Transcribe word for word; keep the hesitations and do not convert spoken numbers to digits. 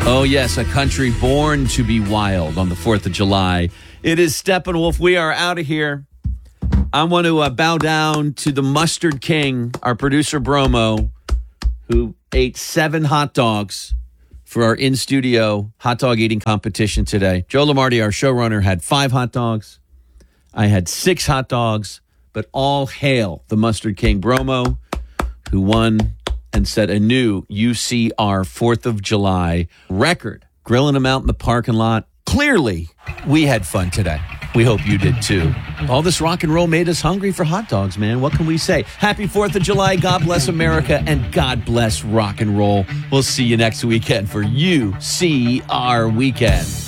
Oh, yes, a country born to be wild on the fourth of July. It is Steppenwolf. We are out of here. I want to uh, bow down to the Mustard King, our producer Bromo, who ate seven hot dogs for our in-studio hot dog eating competition today. Joe Lamardi, our showrunner, had five hot dogs. I had six hot dogs, but all hail the Mustard King Bromo, who won and set a new U C R fourth of July record, grilling them out in the parking lot. Clearly, we had fun today. We hope you did too. All this rock and roll made us hungry for hot dogs, man. What can we say? Happy fourth of July. God bless America, and God bless rock and roll. We'll see you next weekend for U C R Weekend.